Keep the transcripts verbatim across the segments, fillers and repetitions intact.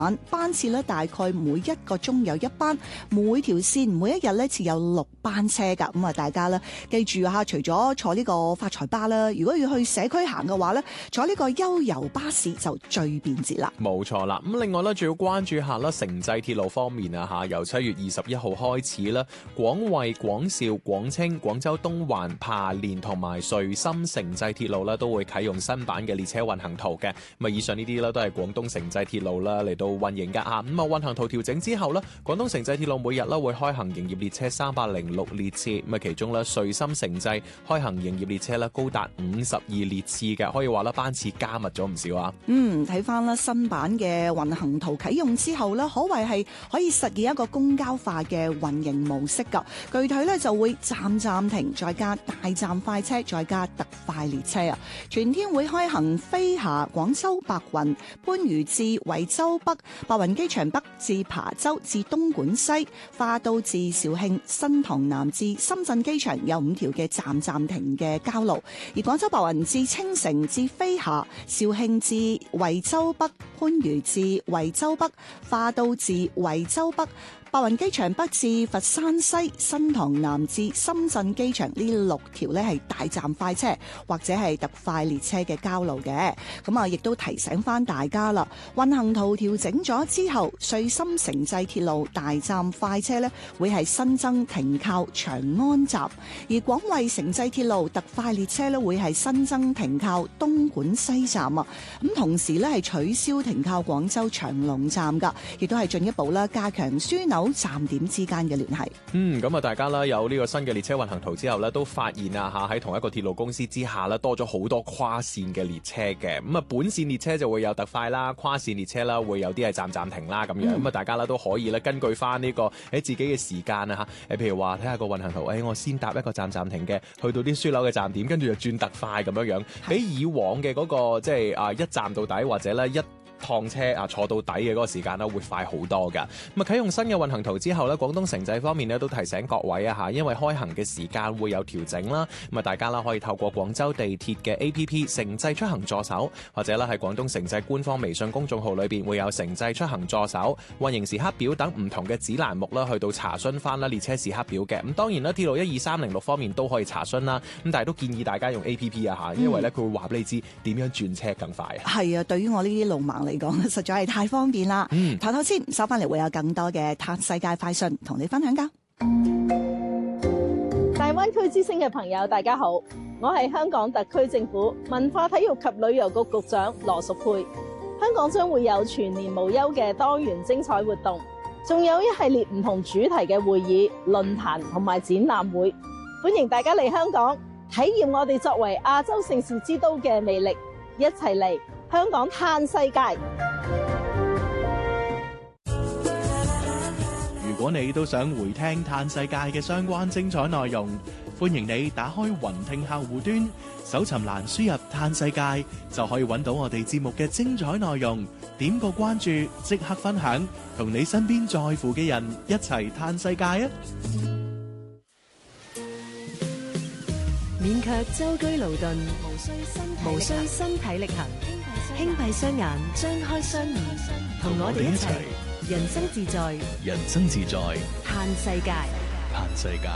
班次咧大概每一個鐘有一班，每條線每一日咧設有六班車噶。咁啊，大家咧記住吓，除咗坐呢個發財巴啦，如果要去社區行嘅話咧，坐呢個悠遊巴士就最便捷啦。 冇錯啦。咁另外咧，仲要關注下啦，城際鐵路方面啊吓，由七月二十一號開始啦，廣惠、廣肇、廣清、廣州東環、爬蓮同埋穗深城際鐵路咧都會啟用新版嘅列車運行圖嘅。咁啊，以上呢啲咧都係廣東城際鐵路啦嚟到運營噶吓。咁啊，運行圖調整之後咧，廣東城際鐵路每日咧會開行營業列車三百零六列次。咁啊，其中咧穗深城際開行營業列車咧高達五十二列次嘅，可以話咧班次加密咗唔少啊。 嗯，睇翻啦新版嘅運行圖啟用之後咧，可謂係可以實現一個公交化嘅運營模式噶。具體咧就會站站停，再加大站快車，再加特快列車啊！全天會開行飛霞、廣州白雲、番禺至惠州北、白雲機場北至琶洲至東莞西、花都至肇慶、新塘南至深圳機場有五條嘅站站停嘅交路，而廣州白雲至青城至飛霞、肇慶至惠州北、番禺至惠州北、花都至惠州北、白雲機場北至佛山西、新塘南至深圳機場呢六條呢係大站快車或者係特快列車嘅交路嘅。咁啊，亦都提醒翻大家啦，運行圖調整咗之後，穗深城際鐵路大站快車呢會係新增停靠長安站，而廣惠城際鐵路特快列車呢會係新增停靠東莞西站啊。咁同時呢係取消停靠廣州長隆站噶，亦都係進一步啦加強樞紐站點之間嘅聯繫。 嗯，咁啊，大家啦有呢個新嘅列車運行圖之後咧，都發現啊吓喺同一個鐵路公司之下咧，多咗好多跨線嘅列車嘅。咁啊，本線列車就會有特快啦，跨線列車啦會有啲係站站停啦咁樣。咁啊、嗯，大家啦都可以咧根據翻呢個喺自己嘅時間啊吓，誒，譬如話睇下個運行圖，誒、哎，我先搭一個站站停嘅，去到啲樞紐嘅站點，跟住就轉特快咁樣樣，比以往嘅嗰、那個即係啊一站到底或者咧一趟車啊坐到底嘅嗰個時間咧會快好多噶。咁啊，啟用新嘅運行圖之後咧，廣東城際方面咧都提醒各位啊吓，因為開行嘅時間會有調整啦。咁啊，大家啦可以透過廣州地鐵嘅 A P P 城際出行助手，或者咧喺廣東城際官方微信公眾號裏邊會有城際出行助手、運營時刻表等唔同嘅指欄目啦，去到查詢翻啦列車時刻表嘅。咁當然啦，鐵路一二三零六方面都可以查詢啦。咁但係都建議大家用 A P P 啊吓，因為咧佢會話俾你知點樣轉車更快啊。係啊，對於我呢啲路盲嚟講，實在係太方便啦。嗯，頭頭先收翻嚟會有更多嘅探世界快訊同你分享噶。 大灣區之星嘅朋友，大家好，我係香港特區政府文化體育及旅遊局局長羅淑佩。香港將會有全年無休嘅多元精彩活動，仲有一系列唔同主題嘅會議、論壇同埋展覽會，歡迎大家嚟香港體驗我哋作為亞洲盛事之都嘅魅力，一齊嚟香港嘆世界。 如果你都想回聽嘆世界嘅相關精彩內容，歡迎你打開雲聽客戶端，搜尋欄輸入嘆世界，就可以揾到我哋節目嘅精彩內容。點個關注，即刻分享，同你身邊在乎嘅人一齊嘆世界啊！ 免卻舟車勞頓，無需身體力行，輕閉雙眼，張開雙耳，同我哋一齊。人生自在， 人生自在， 嘆世界， 嘆世界。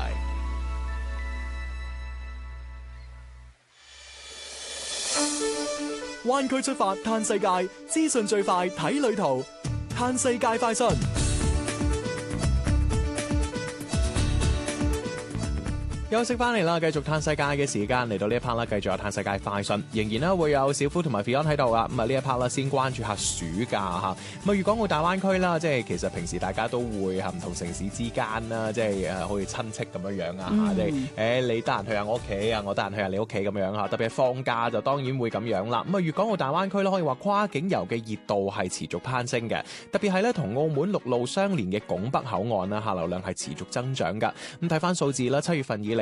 灣區出發嘆世界，資訊最快睇旅途，嘆世界快訊。 休息翻嚟啦，繼續嘆世界嘅時間嚟到呢一 part 啦，繼續有嘆世界快訊，仍然咧會有小夫同埋 Fion 喺度噶。咁啊呢一 part 啦，先關注下暑假吓。咁啊粵港澳大灣區啦，即係其實平時大家都會喺唔同城市之間啦，即係誒好似親戚咁樣樣啊，即係誒你得閒去下我屋企啊，我得閒去下你屋企咁樣吓。特別係放假就當然會咁樣啦。咁啊粵港澳大灣區咧可以話跨境遊嘅熱度係持續攀升嘅，特別係咧同澳門陸路相連嘅拱北口岸啦，客流量係持續增長噶。咁睇翻數字啦，七月份以嚟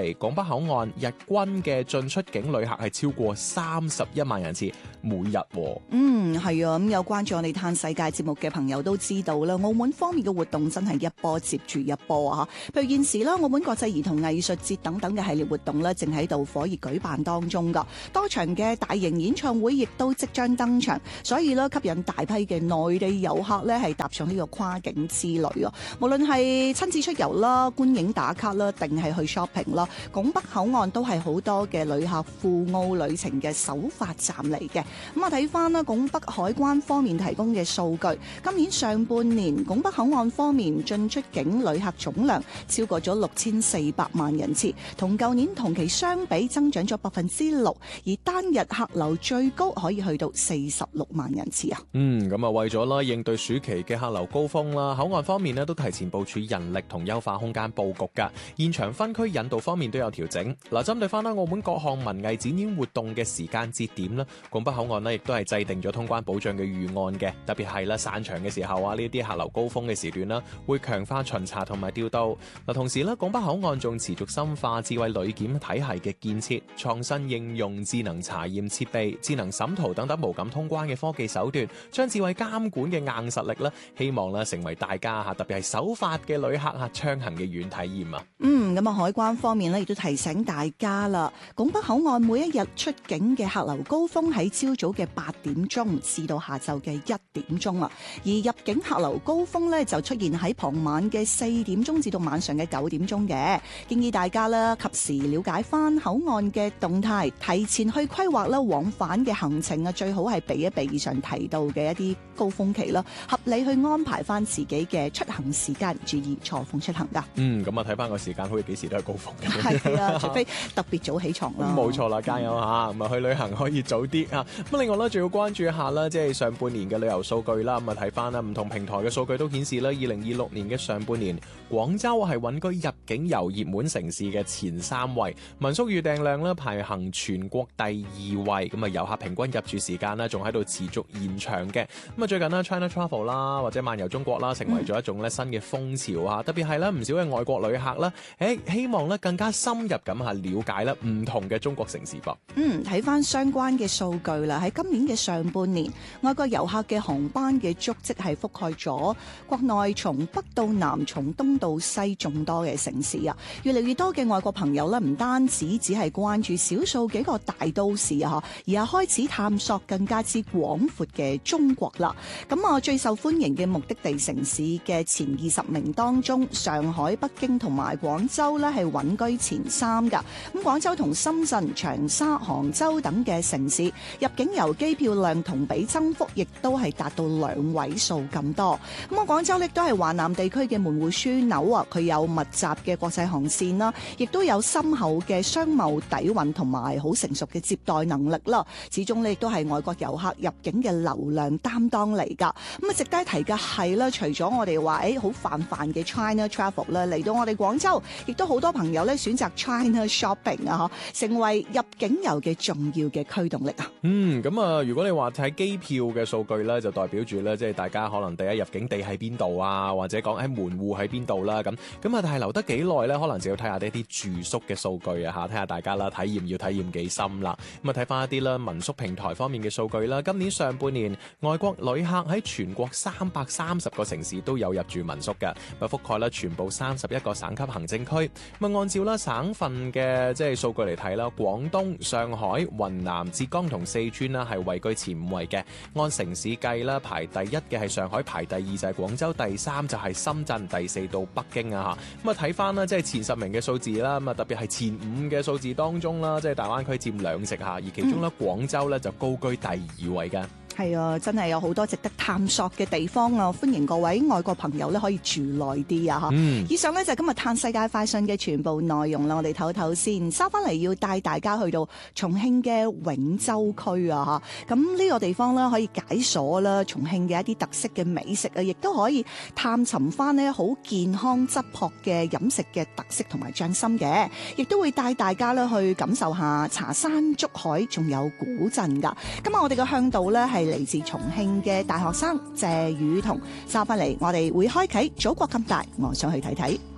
嚟，拱北口岸日均嘅進出境旅客係超過三十一萬人次每日。 嗯，係啊，咁有關注我哋嘆世界節目嘅朋友都知道啦，澳門方面嘅活動真係一波接住一波啊！譬如現時啦，澳門國際兒童藝術節等等嘅系列活動咧，正喺度火熱舉辦當中噶，多場嘅大型演唱會亦都即將登場，所以咧吸引大批嘅內地遊客咧係踏上呢個跨境之旅啊！無論係親自出遊啦、觀影打卡啦，定係去 shopping 啦，拱北口岸都係好多嘅旅客赴澳旅程嘅首發站嚟嘅。咁啊睇翻啦，拱北海關方面提供嘅數據，今年上半年拱北口岸方面進出境旅客總量超過咗六千四百萬人次，同舊年同期相比增長咗百分之六，而單日客流最高可以去到四十六萬人次啊！ 嗯，咁啊為咗啦應對暑期嘅客流高峰啦，口岸方面咧都提前部署人力同優化空間佈局㗎，現場分區引導方面都有調整。嗱，針對翻啦澳門各項文藝展演活動嘅時間節點啦，拱北口岸咧亦都係制定咗通關保障嘅預案嘅，特別係啦散場嘅時候啊，呢啲客流高峰嘅時段啦，會強化巡查同埋調度。嗱，同時咧拱北口岸仲持續深化智慧旅檢體系嘅建設，創新應用智能查驗設備、智能審圖等等無感通關嘅科技手段，將智慧監管嘅硬實力咧，希望咧成為大家嚇特別係首發嘅旅客嚇暢行嘅軟體驗啊！ 嗯，咁啊，海關方面咧亦都提醒大家啦，拱北口岸每一日出境嘅客流高峰喺朝早嘅八點鐘至到下晝嘅一點鐘啊，而入境客流高峰咧就出現喺傍晚嘅四點鐘至到晚上嘅九點鐘嘅，建議大家啦及時了解翻口岸嘅動態，提前去規劃啦往返嘅行程啊，最好係避一避以上提到嘅一啲高峰期啦，合理去安排翻自己嘅出行時間，注意錯峰出行噶。 嗯，咁啊睇翻個時間，好似幾時都係高峰嘅。 係啊，除非特別早起床啦。 冇錯啦，加油嚇！咁啊去旅行可以早啲啊。咁另外咧，仲要關注一下啦，即係上半年嘅旅遊數據啦。咁啊睇翻啦，唔同平台嘅數據都顯示啦，二零二六年嘅上半年，廣州係穩居入境遊熱門城市嘅前三位，民宿預訂量咧排行全國第二位。咁啊遊客平均入住時間咧仲喺度持續延長嘅。咁啊最近咧 China Travel 啦或者漫遊中國啦，成為咗一種咧新嘅風潮啊！特別係咧唔少嘅外國旅客啦，誒希望咧更加深入咁嚇了解咧唔同嘅中國城市噃。 嗯，睇翻相關嘅數據啦，喺今年嘅上半年，外國遊客嘅航班嘅足跡係覆蓋咗國內從北到南、從東到西眾多嘅城市啊！越嚟越多嘅外國朋友咧，唔單止只係關注少數幾個大都市啊，而係開始探索更加之廣闊嘅中國啦。咁啊，最受歡迎嘅目的地城市嘅前二十名當中，上海、北京同埋廣州咧係穩居前三噶。咁廣州同深圳、長沙、杭州等嘅城市入境遊機票量同比增幅亦都係達到兩位數咁多。咁啊，廣州亦都係華南地區嘅門戶樞紐啊，佢有密集嘅國際航線啦，亦都有深厚嘅商貿底蘊同埋好成熟嘅接待能力啦。始終咧亦都係外國遊客入境嘅流量擔當嚟噶。咁啊，值得一提嘅係啦，除咗我哋話誒好泛泛嘅 China Travel 啦，嚟到我哋廣州，亦都好多朋友咧選擇 China Shopping 啊，成為入境遊嘅重要嘅驅動力啊。 嗯，咁啊，如果你話睇機票嘅數據咧，就代表住咧，即係大家可能第一入境地喺邊度啊，或者講喺門戶喺邊度啦，咁咁啊，但係留得幾耐咧，可能就要睇下呢啲住宿嘅數據啊，嚇，睇下大家啦，體驗要體驗幾深啦。咁啊，睇翻一啲啦，民宿平台方面嘅數據啦，今年上半年外國旅客喺全國三百三十個城市都有入住民宿嘅，咁覆蓋啦全部三十一個省級行政區。咁啊，按照啦省份嘅即係數據嚟睇啦，廣東、上海、雲南、浙江同四川啦係位居前五位嘅。按城市計啦，排第一嘅係上海，排第二就係廣州，第三就係深圳，第四到北京啊嚇。咁啊睇翻啦，即係前十名嘅數字啦，咁啊特別係前五嘅數字當中啦，即係大灣區佔兩席嚇，而其中咧廣州咧就高居第二位嘅。 係啊，真係有好多值得探索嘅地方啊！歡迎各位外國朋友咧可以住耐啲啊！嚇、嗯，以上咧就係今日嘆世界快訊嘅全部內容啦。我哋唞唞先，收翻嚟要帶大家去到重慶嘅永州區啊！嚇，咁呢個地方咧可以解鎖啦重慶嘅一啲特色嘅美食啊，亦都可以探尋翻呢好健康質樸嘅飲食嘅特色同埋匠心嘅，亦都會帶大家咧去感受下茶山竹海仲有古鎮㗎。今日我哋嘅向導咧係嚟自重慶嘅大學生謝宇彤，揸翻嚟，我哋會開啟祖國咁大，我想去睇睇。